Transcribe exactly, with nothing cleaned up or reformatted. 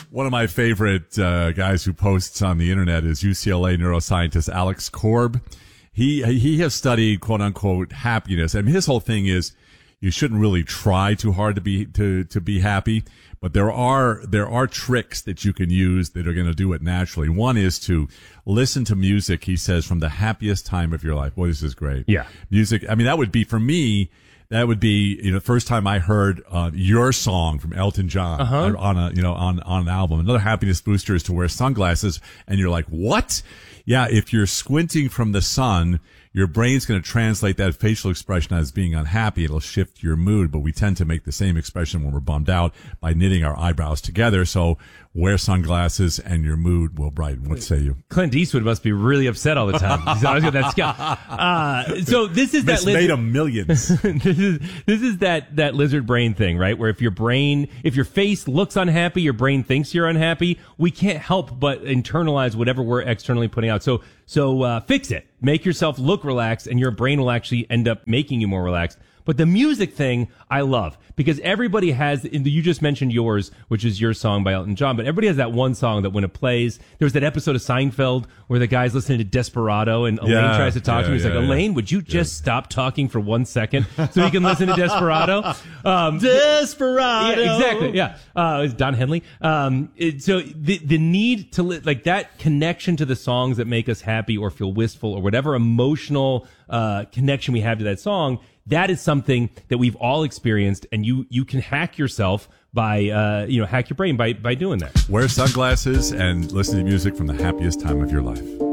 One of my favorite uh, guys who posts on the internet is U C L A neuroscientist Alex Korb. He he has studied quote unquote happiness. I mean, his whole thing is you shouldn't really try too hard to be to to be happy, but there are there are tricks that you can use that are going to do it naturally. One is to listen to music. He says from the happiest time of your life. Boy, this is great. Yeah, music. I mean, that would be for me. That would be, you know, the first time I heard uh, Your Song from Elton John uh-huh. on a, you know, on, on an album. Another happiness booster is to wear sunglasses, and you're like, what? Yeah, if you're squinting from the sun, your brain's going to translate that facial expression as being unhappy. It'll shift your mood, but we tend to make the same expression when we're bummed out by knitting our eyebrows together. So wear sunglasses and your mood will brighten. What say you? Clint Eastwood must be really upset all the time. He's always got that scowl. Uh, so this is that lizard, made him millions. this is this is that that lizard brain thing, right? Where if your brain, if your face looks unhappy, your brain thinks you're unhappy. We can't help but internalize whatever we're externally putting out. So so uh, fix it. Make yourself look relaxed, and your brain will actually end up making you more relaxed. But the music thing, I love, because everybody has, you just mentioned Yours, which is Your Song by Elton John, but everybody has that one song that when it plays, there was that episode of Seinfeld where the guy's listening to Desperado, and Elaine yeah, tries to talk yeah, to him. He's yeah, like, Elaine, yeah. would you just yeah. stop talking for one second so you can listen to Desperado? Um, Desperado! Yeah, exactly, yeah. Uh, it's Don Henley. Um, it, so the, the need to, li- like that connection to the songs that make us happy or feel wistful or whatever emotional uh, connection we have to that song, that is something that we've all experienced, and you you can hack yourself by uh, you know hack your brain by by doing that. Wear sunglasses and listen to music from the happiest time of your life.